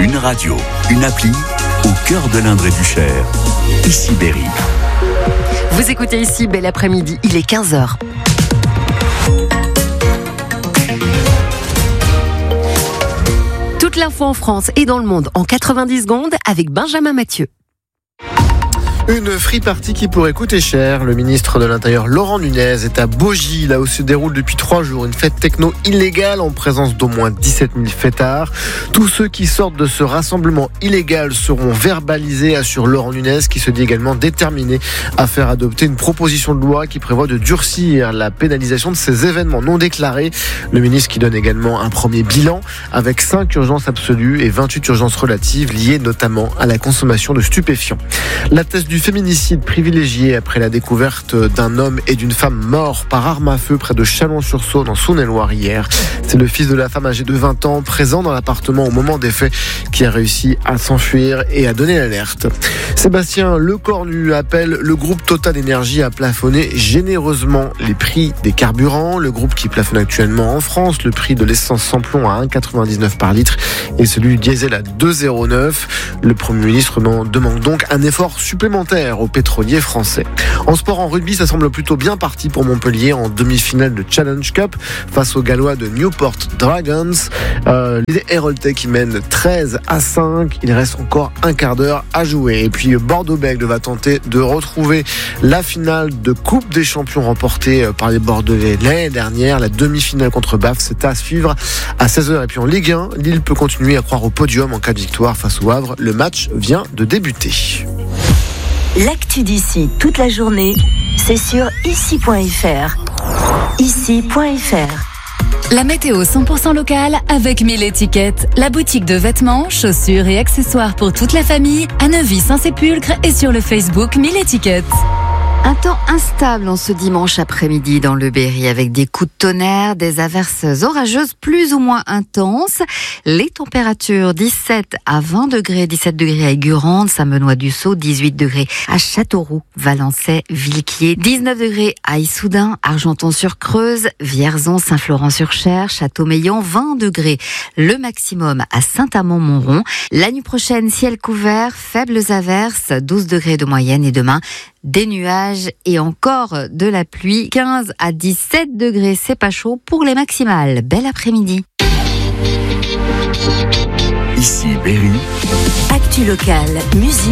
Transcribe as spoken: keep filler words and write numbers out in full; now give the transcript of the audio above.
Une radio, une appli, au cœur de l'Indre et du Cher. Ici Berry. Vous écoutez ici, bel après-midi, il est quinze heures. Toute l'info en France et dans le monde en quatre-vingt-dix secondes avec Benjamin Mathieu. Une free party qui pourrait coûter cher. Le ministre de l'Intérieur Laurent Nunez est à Baugy, là où se déroule depuis trois jours une fête techno illégale en présence d'au moins dix-sept mille fêtards. Tous ceux qui sortent de ce rassemblement illégal seront verbalisés, assure Laurent Nunez, qui se dit également déterminé à faire adopter une proposition de loi qui prévoit de durcir la pénalisation de ces événements non déclarés. Le ministre qui donne également un premier bilan avec cinq urgences absolues et vingt-huit urgences relatives liées notamment à la consommation de stupéfiants. La thèse du féminicide privilégié après la découverte d'un homme et d'une femme morts par arme à feu près de Chalon-sur-Saône en Saône-et-Loire hier. C'est le fils de la femme âgée de vingt ans présent dans l'appartement au moment des faits qui a réussi à s'enfuir et à donner l'alerte. Sébastien Lecornu appelle le groupe Total Énergie à plafonner généreusement les prix des carburants. Le groupe qui plafonne actuellement en France le prix de l'essence sans plomb à un virgule quatre-vingt-dix-neuf par litre et celui du diesel à deux virgule zéro neuf. Le Premier ministre demande donc un effort supplémentaire aux pétroliers français. En sport, en rugby, ça semble plutôt bien parti pour Montpellier en demi-finale de Challenge Cup face aux Gallois de Newport Dragons. Euh, les Héroltais qui mènent treize à cinq. Il reste encore un quart d'heure à jouer. Et puis Bordeaux-Bègles va tenter de retrouver la finale de Coupe des Champions remportée par les Bordelais l'année dernière. La demi-finale contre Baf, c'est à suivre à seize heures. Et puis en Ligue un, Lille peut continuer à croire au podium en cas de victoire face au Havre. Le match vient de débuter. L'actu d'ici toute la journée, c'est sur ici point f r. ici point f r. La météo cent pour cent locale avec mille étiquettes. La boutique de vêtements, chaussures et accessoires pour toute la famille à Neuvy-Saint-Sépulcre et sur le Facebook mille étiquettes. Un temps instable en ce dimanche après-midi dans le Berry avec des coups de tonnerre, des averses orageuses plus ou moins intenses. Les températures dix-sept à vingt degrés, dix-sept degrés à Aigurande, Saint-Benoît-du-Sault, dix-huit degrés à Châteauroux, Valençay, Villequier, dix-neuf degrés à Issoudun, Argenton-sur-Creuse, Vierzon, Saint-Florent-sur-Cher, Châteaumeillan, vingt degrés le maximum à Saint-Amand-Montrond. La nuit prochaine, ciel couvert, faibles averses, douze degrés de moyenne et demain, des nuages et encore de la pluie. quinze à dix-sept degrés, c'est pas chaud pour les maximales. Bel après-midi. Ici Berry. Actu locale, musique.